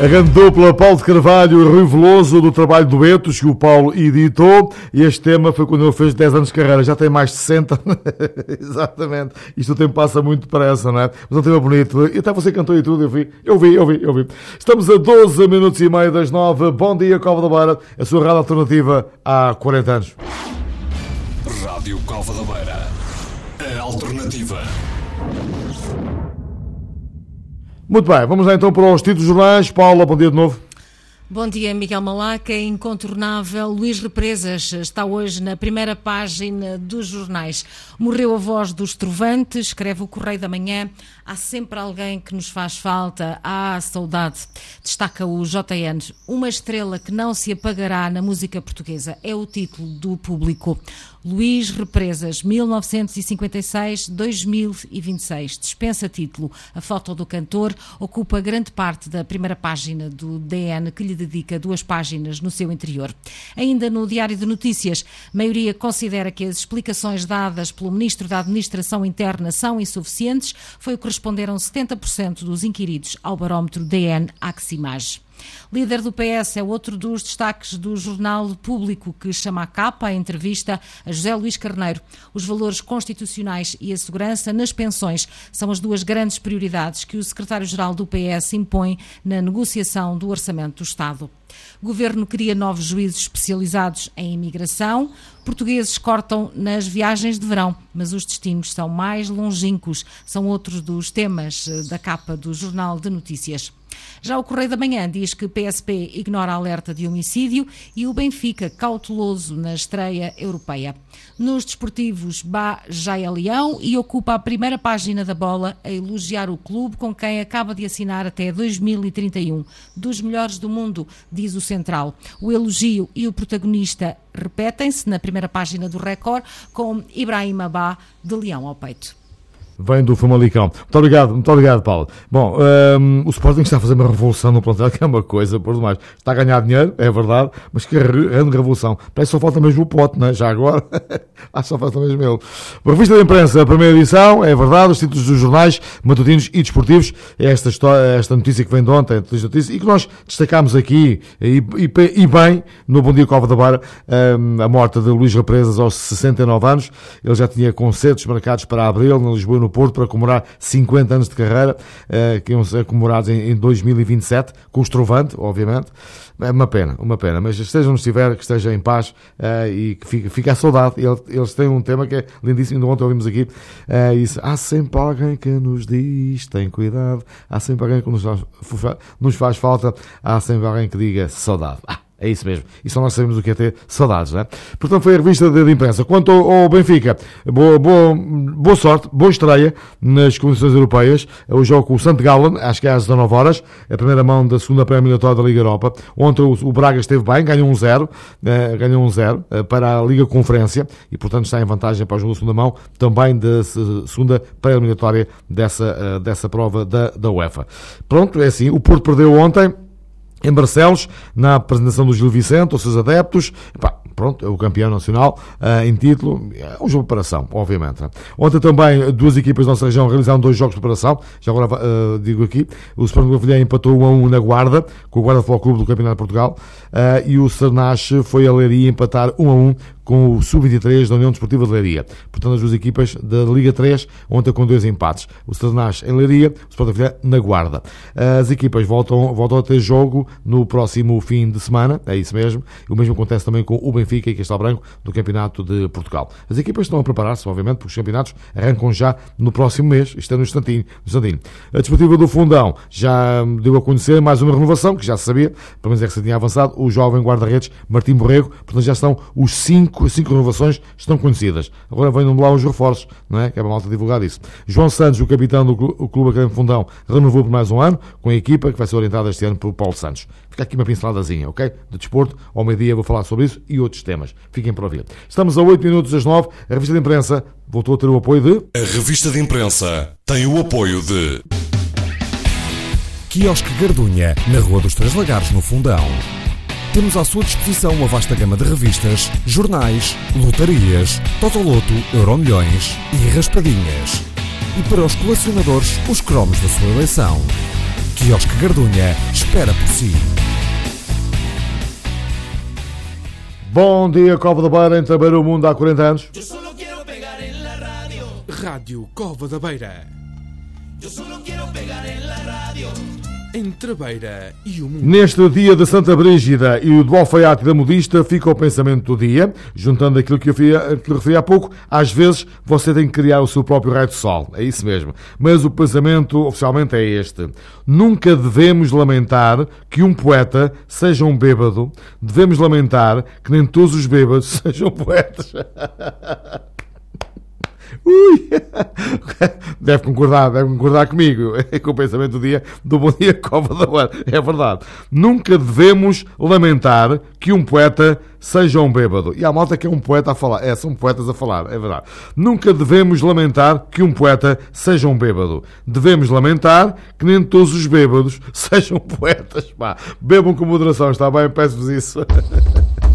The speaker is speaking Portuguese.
A grande dupla Paulo de Carvalho e Rui Veloso, do trabalho Duetos, que o Paulo editou. E este tema foi quando ele fez 10 anos de carreira, já tem mais de 60. Exatamente. Isto o tempo passa muito depressa, não é? Mas é um tema bonito. E até você cantou e tudo, eu vi. Estamos a 12 minutos e meio das 9. Bom dia, Cova da Beira, a sua rádio alternativa há 40 anos. Rádio Cova da Beira, a alternativa. Muito bem, vamos lá então para os títulos jornais. Paula, bom dia de novo. Bom dia, Miguel Malaca. Incontornável, Luís Represas está hoje na primeira página dos jornais. Morreu a voz dos trovantes, escreve o Correio da Manhã. Há sempre alguém que nos faz falta, há saudade. Destaca o JN. Uma estrela que não se apagará na música portuguesa. É o título do Público. Luís Represas, 1956-2026. Dispensa título. A foto do cantor ocupa grande parte da primeira página do DN, que lhe dedica 2 páginas no seu interior. Ainda no Diário de Notícias, a maioria considera que as explicações dadas pelo Ministro da Administração Interna são insuficientes. Foi o que responderam 70% dos inquiridos ao barómetro DN Aximage. Líder do PS é outro dos destaques do Jornal Público, que chama a capa a entrevista a José Luís Carneiro. Os valores constitucionais e a segurança nas pensões são as 2 grandes prioridades que o secretário-geral do PS impõe na negociação do Orçamento do Estado. O Governo cria novos juízes especializados em imigração. Portugueses cortam nas viagens de verão, mas os destinos são mais longínquos. São outros dos temas da capa do Jornal de Notícias. Já o Correio da Manhã diz que PSP ignora alerta de homicídio e o Benfica cauteloso na estreia europeia. Nos desportivos, Bá já é leão e ocupa a primeira página da Bola a elogiar o clube com quem acaba de assinar até 2031. Dos melhores do mundo, diz o Central. O elogio e o protagonista repetem-se na primeira página do Record com Ibrahima Bá de leão ao peito. Vem do Famalicão. Muito obrigado, Paulo. Bom, o Sporting está a fazer uma revolução no plantel, que é uma coisa por demais. Está a ganhar dinheiro, é verdade, mas que grande revolução. Parece que só falta mesmo o pote, não é? Já agora, só falta mesmo ele. A Revista da Imprensa, a primeira edição, é verdade, os títulos dos jornais matutinos e desportivos, é esta notícia que vem de ontem, e que nós destacámos aqui, e bem, no Bom Dia Cova da Beira, a morte de Luís Represas aos 69 anos. Ele já tinha concertos marcados para abril, na Lisboa e no Porto, para comemorar 50 anos de carreira, que iam ser comemorados em 2027, com o Estrovante, obviamente. É uma pena, mas esteja onde estiver, que esteja em paz, e que fique a saudade. Eles têm um tema que é lindíssimo, ainda ontem ouvimos aqui, isso, há sempre alguém que nos diz, tem cuidado, há sempre alguém que nos faz falta, há sempre alguém que diga saudade. É isso mesmo. E só nós sabemos o que é ter saudades, não é? Portanto, foi a revista de imprensa. Quanto ao Benfica, boa sorte, boa estreia nas competições europeias. O jogo com o St. Gallen, acho que é às 19 horas, a primeira mão da segunda pré-eliminatória da Liga Europa. Ontem o Braga esteve bem, ganhou 1-0 para a Liga Conferência e, portanto, está em vantagem para o jogo da segunda mão, também da segunda pré-eliminatória dessa prova da UEFA. Pronto, é assim. O Porto perdeu ontem em Barcelos, na apresentação do Gil Vicente, aos seus adeptos. Pronto, é o campeão nacional em título. É um jogo de preparação, obviamente. Ontem também 2 equipas da nossa região realizaram 2 jogos de preparação. Já agora digo aqui, o Sporting Gavilhã empatou 1-1 na Guarda, com o Guarda Futebol Clube do Campeonato de Portugal, e o Sernache foi a Leiria empatar 1-1 com o Sub-23 da União Desportiva de Leiria. Portanto, as 2 equipas da Liga 3, ontem com 2 empates. O Sernache em Leiria, o Sporting Gavilhã na Guarda. As equipas voltam a ter jogo no próximo fim de semana, é isso mesmo. O mesmo acontece também com o Benfica e Castelo Branco do Campeonato de Portugal. As equipas estão a preparar-se, obviamente, porque os campeonatos arrancam já no próximo mês, isto é no instantinho. A Desportiva do Fundão já deu a conhecer mais uma renovação, que já se sabia, pelo menos é que se tinha avançado, o jovem guarda-redes Martim Borrego, portanto já estão os 5 renovações estão conhecidas. Agora venham de lá os reforços, não é? Que é para a malta divulgar isso. João Santos, o capitão do Clube Académico Fundão, renovou por mais um ano, com a equipa que vai ser orientada este ano por Paulo Santos. Fica aqui uma pinceladazinha, ok? De desporto, ao meio-dia vou falar sobre isso e outros temas. Fiquem para ouvir. Estamos a 8 minutos das 9. A Revista de Imprensa voltou a ter o apoio de... A Revista de Imprensa tem o apoio de... Quiosque Gardunha, na Rua dos Três Lagares, no Fundão. Temos à sua disposição uma vasta gama de revistas, jornais, lotarias, Totoloto, Euromilhões e raspadinhas. E para os colecionadores, os cromos da sua eleição. Quiosque Gardunha espera por si. Bom dia, Cova da Beira, em Tabeira o Mundo há 40 anos. Eu só quero pegar en la radio. Rádio Cova da Beira. Eu só quero pegar en la radio. Entre a Beira e o Mundo. Neste dia de Santa Brígida e do alfaiate da modista, fica o pensamento do dia, juntando aquilo que eu referi há pouco. Às vezes você tem que criar o seu próprio raio de sol, é isso mesmo. Mas o pensamento oficialmente é este: nunca devemos lamentar que um poeta seja um bêbado, devemos lamentar que nem todos os bêbados sejam poetas. Ui! Deve concordar comigo, com o pensamento do dia do Bom Dia Cova da Beira. É verdade. Nunca devemos lamentar que um poeta seja um bêbado. E há malta que é um poeta a falar. São poetas a falar, é verdade. Nunca devemos lamentar que um poeta seja um bêbado. Devemos lamentar que nem todos os bêbados sejam poetas. Pá, bebam com moderação, está bem? Peço-vos isso.